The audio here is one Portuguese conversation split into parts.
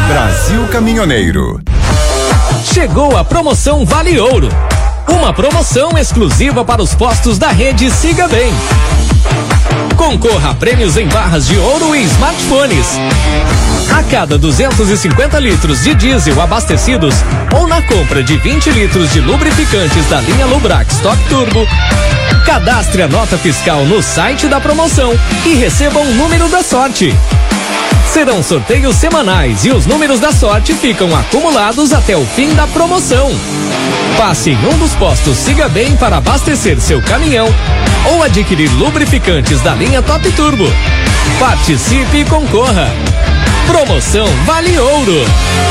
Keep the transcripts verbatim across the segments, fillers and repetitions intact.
Brasil Caminhoneiro. Chegou a promoção Vale Ouro. Uma promoção exclusiva para os postos da rede Siga Bem. Concorra a prêmios em barras de ouro e smartphones. A cada duzentos e cinquenta litros de diesel abastecidos ou na compra de vinte litros de lubrificantes da linha Lubrax Top Turbo, cadastre a nota fiscal no site da promoção e receba um número da sorte. Serão sorteios semanais e os números da sorte ficam acumulados até o fim da promoção. Passe em um dos postos Siga Bem para abastecer seu caminhão ou adquirir lubrificantes da linha Top Turbo. Participe e concorra. Promoção Vale Ouro.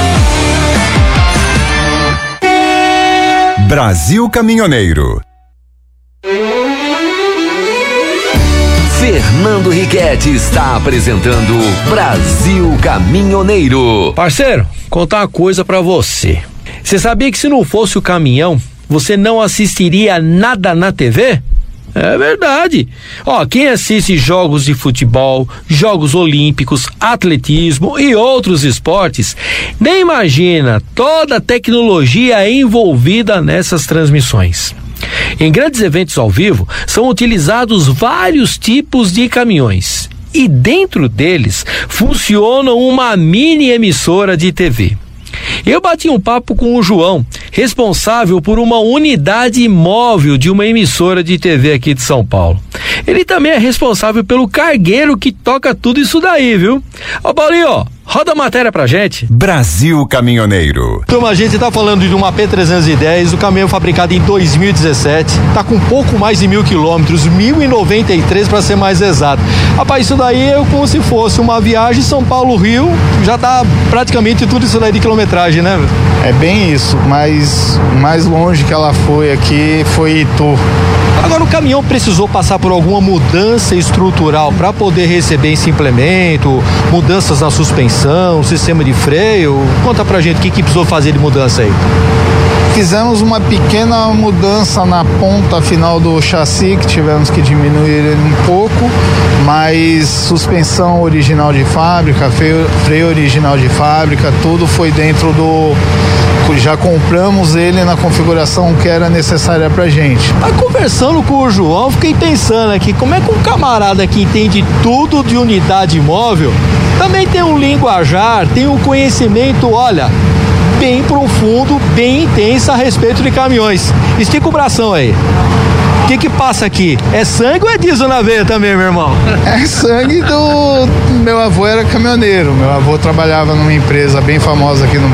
Brasil Caminhoneiro. Fernando Riquetti está apresentando Brasil Caminhoneiro. Parceiro, contar uma coisa pra você. Você sabia que se não fosse o caminhão, você não assistiria nada na T V? É verdade. Ó, quem assiste jogos de futebol, jogos olímpicos, atletismo e outros esportes, nem imagina toda a tecnologia envolvida nessas transmissões. Em grandes eventos ao vivo, são utilizados vários tipos de caminhões. E dentro deles, funciona uma mini emissora de T V. Eu bati um papo com o João, responsável por uma unidade móvel de uma emissora de T V aqui de São Paulo. Ele também é responsável pelo cargueiro que toca tudo isso daí, viu? Ô Paulinho, roda a matéria pra gente. Brasil Caminhoneiro. Turma, a gente tá falando de uma P trezentos e dez, o caminhão fabricado em dois mil e dezessete, tá com pouco mais de mil quilômetros, mil e noventa e três para ser mais exato. Rapaz, isso daí é como se fosse uma viagem São Paulo-Rio, já tá praticamente tudo isso daí de quilometragem, né? É bem isso, mas mais longe que ela foi aqui foi Itu. Agora, o caminhão precisou passar por alguma mudança estrutural para poder receber esse implemento, mudanças na suspensão, sistema de freio? Conta pra gente o que, que precisou fazer de mudança aí. Fizemos uma pequena mudança na ponta final do chassi, que tivemos que diminuir ele um pouco, mas suspensão original de fábrica, freio, freio original de fábrica, tudo foi dentro do... Já compramos ele na configuração que era necessária pra gente. Tá conversando com o João, fiquei pensando aqui, como é que um camarada que entende tudo de unidade móvel também tem um linguajar, tem um conhecimento, olha, bem profundo, bem intenso a respeito de caminhões. Estica o bração aí. O que que passa aqui? É sangue ou é diesel na veia também, meu irmão? É sangue do... Meu avô era caminhoneiro. Meu avô trabalhava numa empresa bem famosa aqui no